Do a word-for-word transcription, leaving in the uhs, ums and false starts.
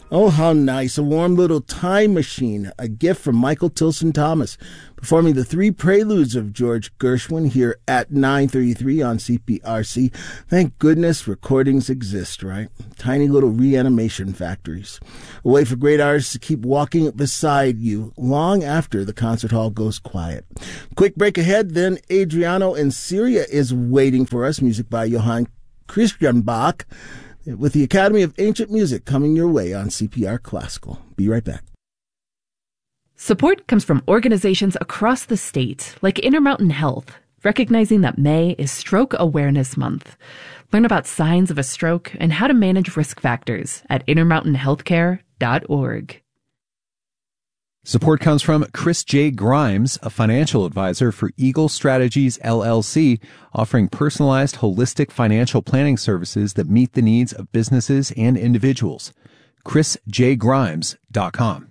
Oh, how nice. A warm little time machine. A gift from Michael Tilson Thomas, performing the three preludes of George Gershwin here at nine thirty-three on C P R C. Thank goodness recordings exist, right? Tiny little reanimation factories. A way for great artists to keep walking beside you long after the concert hall goes quiet. Quick break ahead, then Adriano in Syria is waiting for us. Music by Johann Christian Bach, with the Academy of Ancient Music coming your way on C P R Classical. Be right back. Support comes from organizations across the state, like Intermountain Health, recognizing that May is Stroke Awareness Month. Learn about signs of a stroke and how to manage risk factors at intermountain healthcare dot org. Support comes from Chris J. Grimes, a financial advisor for Eagle Strategies, L L C, offering personalized, holistic financial planning services that meet the needs of businesses and individuals. chris j grimes dot com.